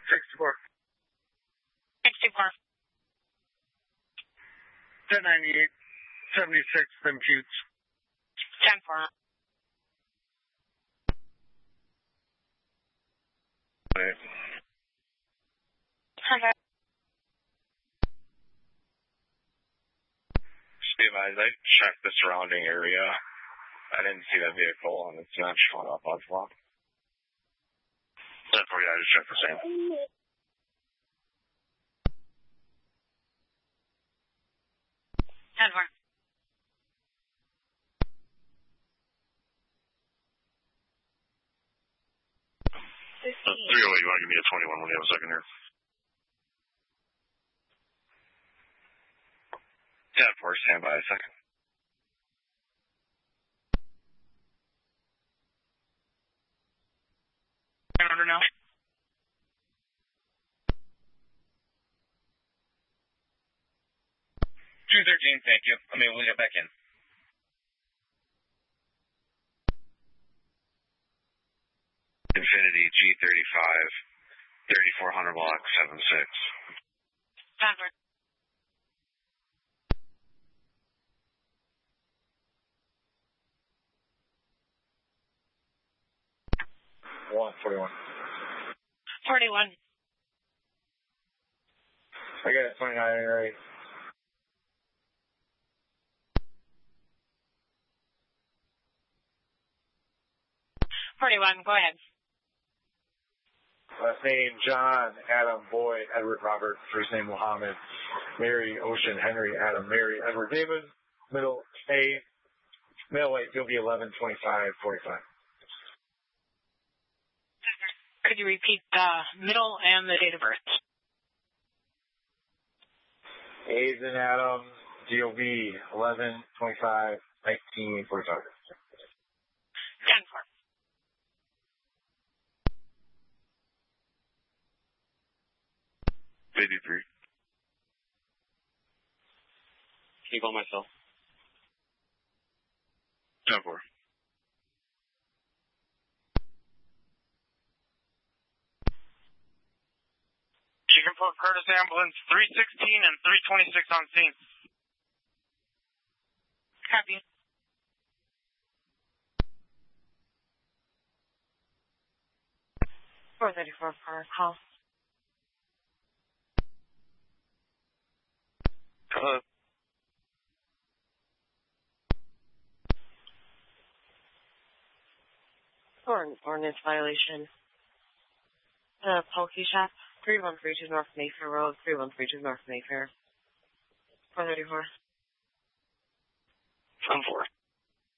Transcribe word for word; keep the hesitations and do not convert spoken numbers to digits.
sixty-four. sixty-four. ten ninety-eight, seventy-six, then Buttes. ten four. Right. Okay. Steve, I checked the surrounding area. I didn't see that vehicle, and it's not showing up on block. ten four, yeah, I just checked the same. ten four. three oh eight, you want to give me a twenty-one when you have a second here? ten four, stand by a second. Order now. two thirteen, thank you. I mean, we'll get back in. Infinity G thirty-five, thirty-four hundred block, seven six. ten four. one forty-one. forty-one. I got it, twenty-nine, right? forty-one, go ahead. Last name, John, Adam, Boy, Edward, Robert. First name, Mohammed. Mary, Ocean, Henry, Adam, Mary, Edward, David. Middle, A. Middle weight, you'll be eleven, twenty-five, forty-five. Could you repeat the middle and the date of birth? A's in Adam, G O V, eleven, twenty-five, nineteen, forty-five. ten four. eighty-three. Can you call myself? ten four. You can put Curtis Ambulance three sixteen and three twenty-six on scene. Copy. four thirty-four for call. Hello. For an ordinance violation. Uh, Polky Shop, three one three two North Mayfair Road, three one three two North Mayfair. four thirty-four. ten four.